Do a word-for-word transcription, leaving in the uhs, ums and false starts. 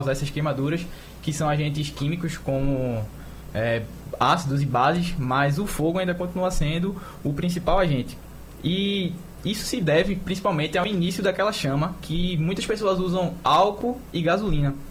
essas queimaduras, que são agentes químicos como é, ácidos e bases, mas o fogo ainda continua sendo o principal agente. E isso se deve principalmente ao início daquela chama, que muitas pessoas usam álcool e gasolina.